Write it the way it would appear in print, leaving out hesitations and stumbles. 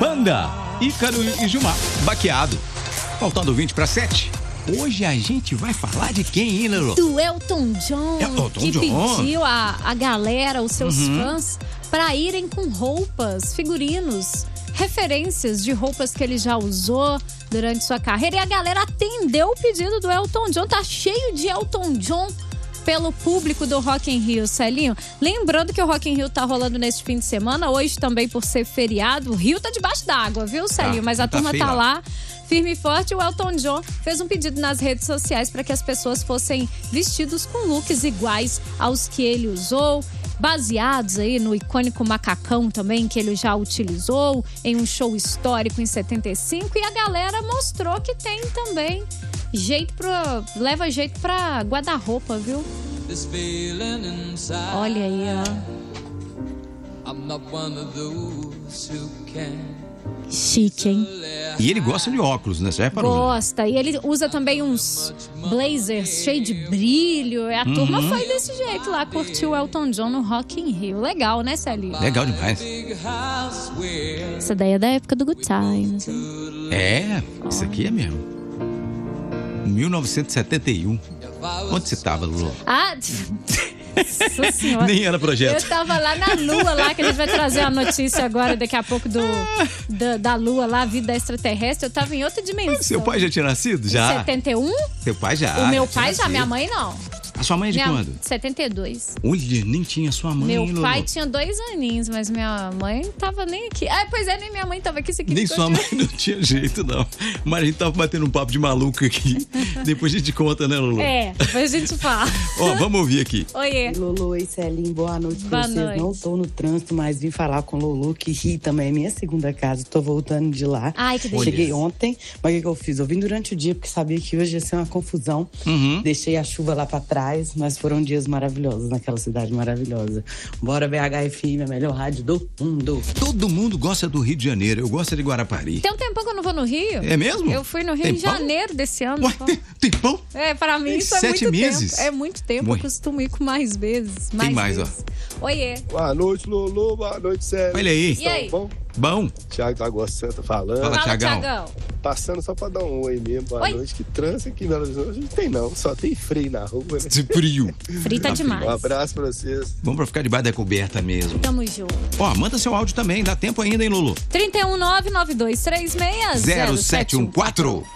Banda, Ícaro e Gilmar, baqueado. Faltando 20 para 7. Hoje a gente vai falar de quem, hein, Lelo? Do Elton John, que pediu a galera, os seus fãs, para irem com roupas, figurinos, referências de roupas que ele já usou durante sua carreira. E a galera atendeu o pedido do Elton John. Tá cheio de Elton John pelo público do Rock in Rio, Celinho. Lembrando que o Rock in Rio tá rolando neste fim de semana, hoje também por ser feriado. O Rio tá debaixo d'água, viu, Celinho? Mas a turma tá lá firme e forte. O Elton John fez um pedido nas redes sociais para que as pessoas fossem vestidos com looks iguais aos que ele usou, baseados aí no icônico macacão também, que ele já utilizou em um show histórico em 75. E a galera mostrou que tem também leva jeito pra guarda-roupa, viu? Olha aí, ó. Chique, hein? E ele gosta de óculos, né? Você reparou? Gosta. E ele usa também uns blazers cheios de brilho. E a turma foi desse jeito lá, curtiu o Elton John no Rock in Rio. Legal, né, Celinho? Legal demais. Essa daí é da época do Good Times. É, isso aqui é mesmo. 1971. Onde você tava, Lulu? Nossa senhora. Nem era projeto. Eu tava lá na Lua, lá, que a gente vai trazer a notícia agora, daqui a pouco, da Lua, lá, a vida extraterrestre. Eu tava em outra dimensão. Seu pai já tinha nascido? Já? 71? Seu pai já. O meu pai já, minha mãe não. A sua mãe é de quando? 72. Onde nem tinha sua mãe, Meu pai tinha 2 aninhos, mas minha mãe tava nem aqui. Pois é, nem minha mãe tava aqui. Nem sua mãe não tinha jeito, não. Mas a gente tava batendo um papo de maluco aqui. Depois a gente conta, né, Lulu? Depois a gente fala. Vamos ouvir aqui. Oiê. Lulu e Celinho, boa noite pra vocês. Noite. Não tô no trânsito, mas vim falar com o Lulu, que Rio também é minha segunda casa. Tô voltando de lá. Ai, que delícia. Cheguei ontem, mas o que eu fiz? Eu vim durante o dia, porque sabia que hoje ia ser uma confusão. Deixei a chuva lá pra trás, mas foram dias maravilhosos naquela cidade maravilhosa. Bora, BHFM, a melhor rádio do mundo. Todo mundo gosta do Rio de Janeiro. Eu gosto de Guarapari. Tem um tempão que eu não vou no Rio. É mesmo? Eu fui no Rio em janeiro desse ano. Ué, tempão? Pra mim isso é muito 7 meses? tempo. É muito tempo. Ué. Eu costumo ir com mais vezes. Tem mais, vezes. Oiê. Boa noite, Lulu. Boa noite, Célio. Olha aí. E aí? Bom. Thiago da Água Santa falando. Fala, Fala, Thiagão. Thiagão. Passando só pra dar um oi mesmo. Boa Oi. noite. Que trânsito aqui em Belo Horizonte não tem, não. Só tem freio na rua, né? Esse frio. Frita demais. Um abraço pra vocês. Vamos pra ficar debaixo da coberta mesmo. Tamo junto. Manda seu áudio também. Dá tempo ainda, hein, Lulu? 31992360714.